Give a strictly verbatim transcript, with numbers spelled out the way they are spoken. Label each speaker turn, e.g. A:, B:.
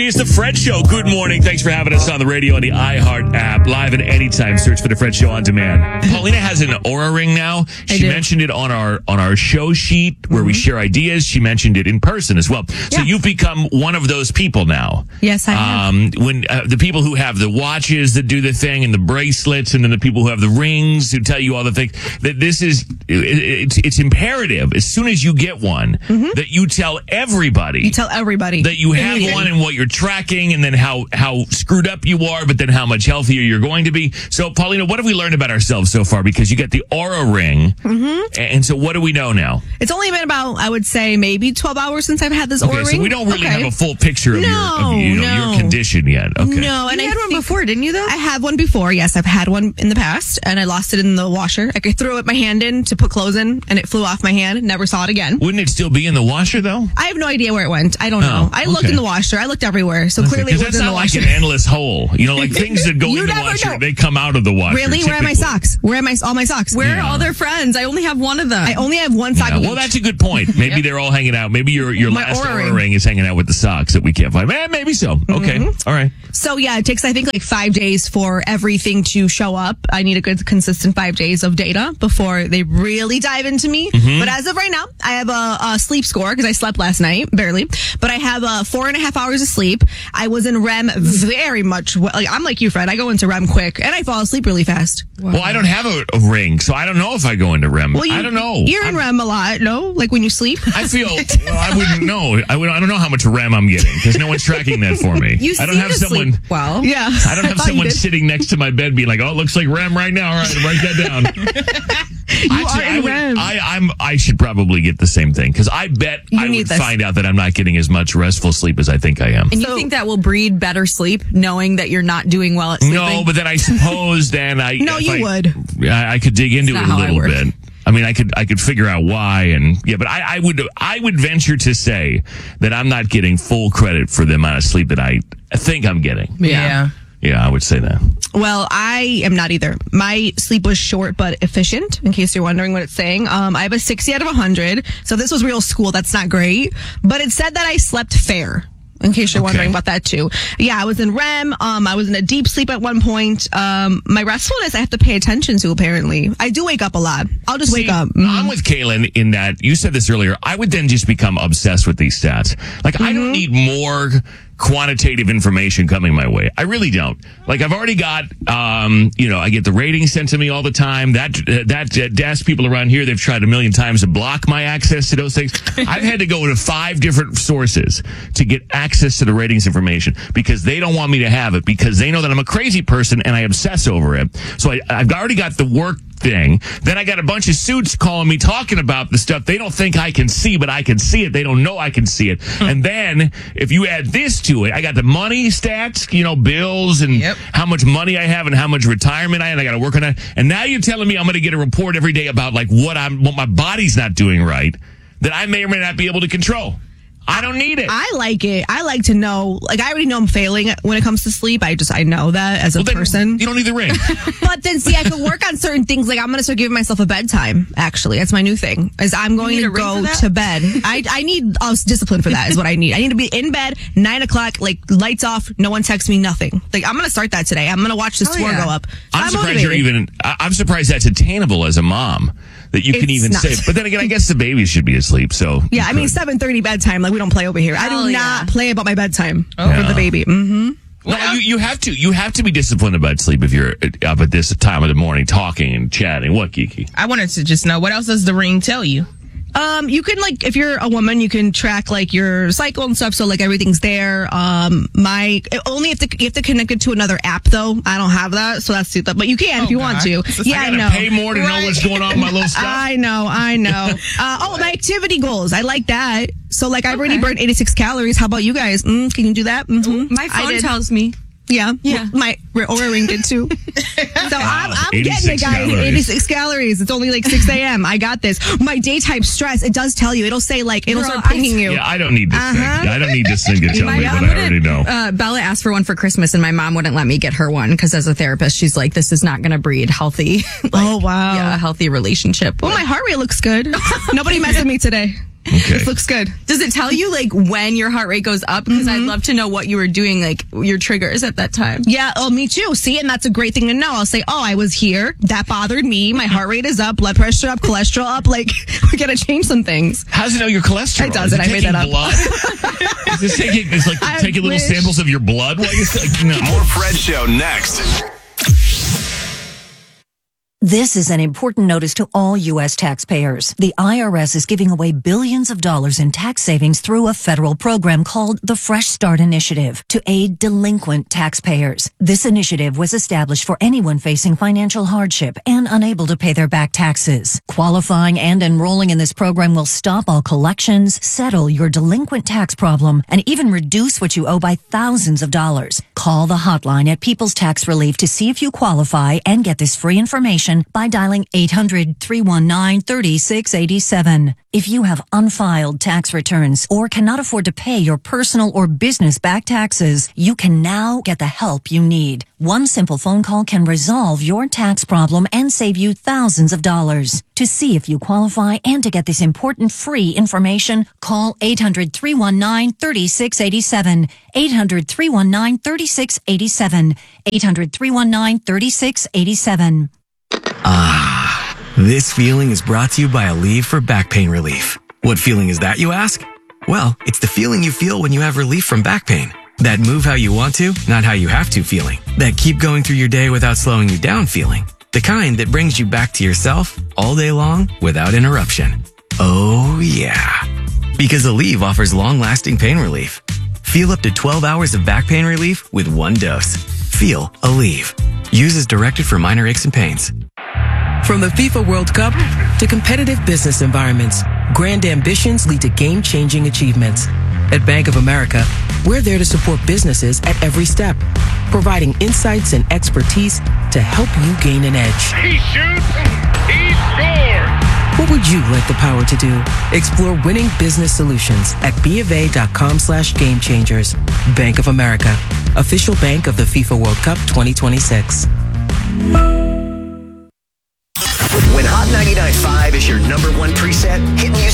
A: It is the Fred Show. Good morning. Thanks for having us on the radio on the iHeart app. Live at any time. Search for the Fred Show on demand. Paulina has an Aura ring now.
B: I
A: She
B: do.
A: mentioned it on our on our show sheet where mm-hmm. we share ideas. She mentioned it in person as well. So
B: yeah.
A: you've become one of those people now.
B: Yes, I have.
A: Um, when uh, the people who have the watches that do the thing and the bracelets, and then the people who have the rings who tell you all the things. That this is it, it's it's imperative as soon as you get one mm-hmm. that you tell everybody.
B: You tell everybody
A: that you have one and what you're tracking, and then how how screwed up you are, but then how much healthier you're going to be. So, Paulina, what have we learned about ourselves so far? Because you got the Aura ring, mm-hmm. and so what do we know now?
B: It's only been about, I would say, maybe twelve hours since I've had this
A: okay,
B: Aura
A: so
B: ring.
A: we don't really
B: okay.
A: have a full picture of,
B: no,
A: your, of you know,
B: no.
A: your condition yet. Okay.
B: No, and
C: you
B: I
C: had one
B: think-
C: before, didn't you? Though
B: I had one before. Yes, I've had one in the past, and I lost it in the washer. I threw it my hand in to put clothes in, and it flew off my hand. Never saw it again.
A: Wouldn't it still be in the washer though?
B: I have no idea where it went. I don't know.
A: Oh,
B: I looked
A: okay.
B: in the washer. I looked everywhere. So clearly it was
A: that's
B: in the
A: not
B: washer.
A: like an endless hole. You know, like things that go
B: You
A: in the
B: never
A: washer,
B: know.
A: they come out of the washer.
B: Really? Where are my
A: typically.
B: socks? Where are my all my socks?
C: Where
A: Yeah.
C: are all their friends? I only have one of them.
B: I only have one sock.
A: Yeah,
B: of
A: well,
B: each.
A: that's a good point. Maybe they're all hanging out. Maybe your your
B: My
A: last
B: Aura
A: Aura
B: ring.
A: ring is hanging out with the socks that we can't find. Eh, maybe so. Okay.
B: Mm-hmm.
A: All right.
B: So yeah, it takes I think like five days for everything to show up. I need a good consistent five days of data before they really dive into me.
A: Mm-hmm.
B: But as of right now, I have a, a sleep score because I slept last night barely. But I have uh, four and a half hours of sleep. I was in R E M very much. Well, like, I'm like you, Fred. I go into R E M quick and I fall asleep really fast.
A: Well, I don't have a, a ring, so I don't know if I go into R E M.
B: Well, you,
A: I don't know.
B: You're in
A: I'm,
B: R E M a lot, no? Like when you sleep.
A: I feel well, I wouldn't know. I, would, I don't know how much R E M I'm getting because no one's tracking that for me.
C: You
A: I don't
C: seem
A: have
C: to
A: someone.
C: sleep well.
B: Yeah.
A: I don't have
B: thought you
A: someone
B: did.
A: sitting next to my bed being like, "Oh, it looks like R E M right now." All right, write that down.
B: You
A: Actually,
B: are in
A: I, would,
B: R E M.
A: I, I'm. I should probably get the same thing because I bet
B: You
A: I
B: need
A: would
B: this.
A: find out that I'm not getting as much restful sleep as I think I am.
C: And you
B: So-
C: think that will breed better sleep, knowing that you're not doing well at sleeping?
A: No, but then I suppose then I
B: No,
A: if
B: you
A: I,
B: would.
A: I, I could dig into it
C: not
A: a
C: how I
A: little
C: work.
A: bit. I mean, I could I could figure out why, and yeah, but I, I would I would venture to say that I'm not getting full credit for the amount of sleep that I think I'm getting.
C: Yeah.
A: Yeah, I would say that.
B: Well, I am not either. My sleep was short but efficient, in case you're wondering what it's saying. Um, I have a sixty out of one hundred. So this was real school. That's not great. But it said that I slept fair, in case you're
A: Okay.
B: wondering about that too. Yeah, I was in R E M. Um, I was in a deep sleep at one point. Um, my restfulness I have to pay attention to, apparently. I do wake up a lot. I'll just wake
A: See,
B: up. Mhm.
A: I'm with Kaylin in that you said this earlier. I would then just become obsessed with these stats. Like, I
B: Mm-hmm.
A: don't need more quantitative information coming my way. I really don't. Like, I've already got, um, you know, I get the ratings sent to me all the time. That, uh, that uh, desk people around here, they've tried a million times to block my access to those things. I've had to go to five different sources to get access to the ratings information because they don't want me to have it because they know that I'm a crazy person and I obsess over it. So I, I've already got the work thing. Then I got a bunch of suits calling me talking about the stuff they don't think I can see, but I can see it. They don't know I can see it. And then if you add this to it, I got the money stats, you know, bills and
C: Yep.
A: how much money I have and how much retirement I have. And I got to work on that. And now you're telling me I'm going to get a report every day about like what I'm, what my body's not doing right that I may or may not be able to control. I don't need it.
B: I like it. I like to know, like, I already know I'm failing when it comes to sleep. I just, I know that as a
A: Well, then
B: person.
A: You don't need the ring.
B: But then, see, I can work on certain things. Like, I'm going to start giving myself a bedtime, actually. That's my new thing, is I'm going
C: need
B: to
C: a ring
B: go
C: for that?
B: to bed. I, I need uh, discipline for that is what I need. I need to be in bed, nine o'clock, like, lights off, no one texts me, nothing. Like, I'm going to start that today. I'm going to watch this
C: Oh,
B: tour
C: yeah.
B: go up.
A: I'm, surprised you're
B: motivated.
A: even. I- I'm surprised that's attainable as a mom that you can
B: It's
A: even
B: not.
A: say. But then again, I guess the baby should be asleep. So
B: Yeah, I
A: you
B: mean,
A: could.
B: seven thirty bedtime. Like, we don't play over here. I
C: Hell
B: do
C: yeah.
B: not play about my bedtime
A: Yeah.
B: for the baby. Mm-hmm.
A: No, you, you have to. You have to be disciplined about sleep if you're up at this time of the morning talking and chatting. What, Kiki?
D: I wanted to just know, what else does the ring tell you?
B: Um, you can like, if you're a woman, you can track like your cycle and stuff. So like everything's there. Um, my only if you have to connect it to another app though. I don't have that, so that's the. But you can if
D: Oh,
B: you want
D: God.
B: to.
A: I
B: Yeah, I
A: gotta
B: know.
A: pay more to know what's going on with my little stuff.
B: I know, I know. Uh, oh, my activity goals. I like that. So like I've already
C: Okay.
B: burned eighty-six calories. How about you guys? Mm, can you do that? Mm-hmm.
C: My
B: I
C: phone
B: did.
C: tells me.
B: Yeah,
C: Yeah.
B: My Aura ring did too. So I'm, I'm getting it,
A: eighty-six
B: guys.
A: calories.
B: eighty-six calories. It's only like six a.m. I got this. My daytime stress. It does tell you. It'll say like it'll
C: Girl,
B: start
C: I-
B: pinging you.
A: Yeah, I don't need this
B: Uh-huh.
A: thing. I don't need this thing to tell
C: My
A: me what
C: mom
A: I already
C: wouldn't-
A: know.
C: Uh, Bella asked for one for Christmas, and my mom wouldn't let me get her one because, as a therapist, she's like, "This is not going to breed healthy." like,
B: Oh, wow.
C: Yeah, a healthy relationship.
B: Well, my heart rate looks good. Nobody messed with me today.
A: Okay.
B: This looks good.
C: Does it tell you like when your heart rate goes up? Because I'd love to know what you were doing, like your triggers at that time.
B: Yeah, oh, me too. See, and that's a great thing to know. I'll say, oh, I was here. That bothered me. My heart rate is up, blood pressure up, cholesterol up. Like, we got to change some things.
A: How does it know your cholesterol?
B: It doesn't.
A: Is it
B: I made
A: taking
B: that up.
A: blood? Is it taking, it's like
B: I
A: taking little
B: wish.
A: samples of your blood? While you're like, no.
E: More Fred Show next.
F: This is an important notice to all U S taxpayers. The I R S is giving away billions of dollars in tax savings through a federal program called the Fresh Start Initiative to aid delinquent taxpayers. This initiative was established for anyone facing financial hardship and unable to pay their back taxes. Qualifying and enrolling in this program will stop all collections, settle your delinquent tax problem, and even reduce what you owe by thousands of dollars. Call the hotline at People's Tax Relief to see if you qualify and get this free information by dialing eight hundred, three one nine, three six eight seven. If you have unfiled tax returns or cannot afford to pay your personal or business back taxes, you can now get the help you need. One simple phone call can resolve your tax problem and save you thousands of dollars. To see if you qualify and to get this important free information, call eight hundred, three one nine, three six eight seven. eight hundred, three one nine, three six eight seven. eight hundred, three one nine, three six eight seven.
G: Ah, this feeling is brought to you by Aleve for back pain relief. What feeling is that, you ask? Well, it's the feeling you feel when you have relief from back pain. That move how you want to, not how you have to feeling. That keep going through your day without slowing you down feeling. The kind that brings you back to yourself all day long without interruption. Oh yeah. Because Aleve offers long-lasting pain relief. Feel up to twelve hours of back pain relief with one dose. Feel Aleve. Use as directed for minor aches and pains.
H: From the FIFA World Cup to competitive business environments, grand ambitions lead to game-changing achievements. At Bank of America, we're there to support businesses at every step, providing insights and expertise to help you gain an edge.
I: He shoots, he scores!
H: What would you like the power to do? Explore winning business solutions at BofA.com slash game changers. Bank of America, official bank of the FIFA World Cup twenty twenty-six.
E: When Hot ninety-nine point five is your number one preset, hit music